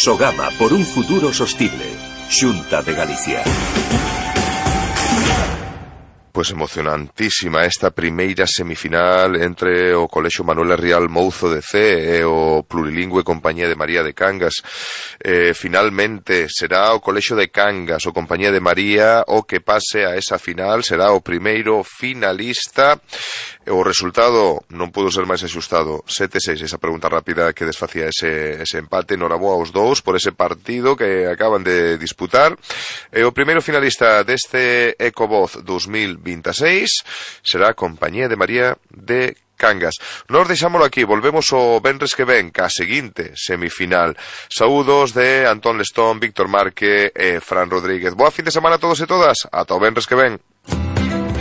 Sogama por un futuro sostible. Xunta de Galicia. Pois emocionantísima esta primeira semifinal entre o Colexio Manuel Rial Mouzo de C e o plurilingüe Compañía de María de Cangas. Finalmente será o Colexio de Cangas, o Compañía de María, o que pase a esa final, será o primeiro finalista. O resultado non pudo ser máis axustado, 7-6, esa pregunta rápida que desfacía ese empate. Noraboa aos dous por ese partido que acaban de disputar. E o primeiro finalista deste Ecovoz 2026 será a Compañía de María de Cangas. Nos deixámoslo aquí, volvemos o venres que ven ca seguinte semifinal. Saúdos de Antón Lestón, Víctor Marque e Fran Rodríguez. Boa fin de semana a todos e todas, ata o venres que ven.